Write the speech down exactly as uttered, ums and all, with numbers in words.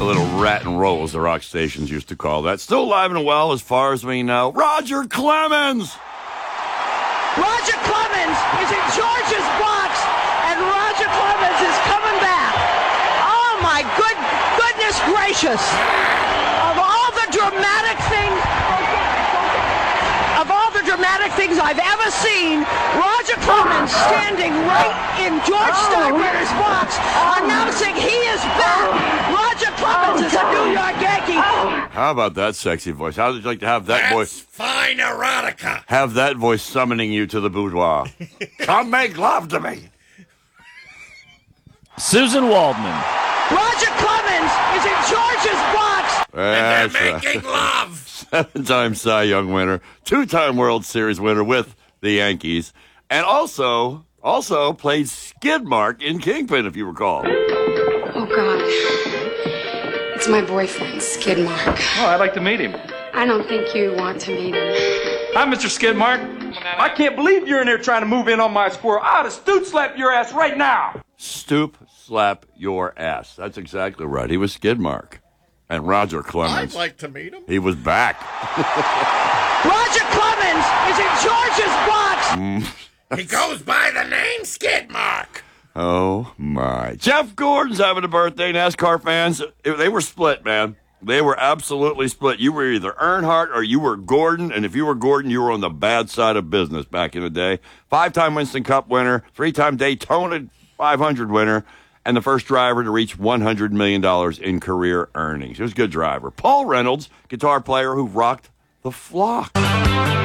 A little rat and roll, as the rock stations used to call that. Still alive and well, as far as we know. Roger Clemens! Roger Clemens is in George's box, and Roger Clemens is coming back. Oh, my good goodness gracious. Of all the dramatic things, of all the dramatic things I've ever seen, Roger Clemens standing right in George Steinbrenner's box, announcing he is back. Roger Clemens is a New York Yankee. How about that sexy voice? How would you like to have that That's voice? fine erotica. Have that voice summoning you to the boudoir. Come make love to me. Susan Waldman. Roger Clemens is in George's box. And That's they're right. making love. Seven-time Cy Young winner, two-time World Series winner with the Yankees, and also also played Skidmark in Kingpin, if you recall. Oh, God. It's my boyfriend, Skidmark. Oh, I'd like to meet him. I don't think you want to meet him. Hi, Mister Skidmark. I can't believe you're in there trying to move in on my squirrel. I ought to stoop slap your ass right now. Stoop, slap your ass. That's exactly right. He was Skidmark. And Roger I'd Clemens, like to meet him. he was back. Roger Clemens is in George's box. He goes by the name Skidmark. Oh, my. Jeff Gordon's having a birthday. NASCAR fans, they were split, man. They were absolutely split. You were either Earnhardt or you were Gordon, and if you were Gordon, you were on the bad side of business back in the day. Five-time Winston Cup winner, three-time Daytona five hundred winner, and the first driver to reach one hundred million dollars in career earnings. He was a good driver. Paul Reynolds, guitar player who rocked the Flock.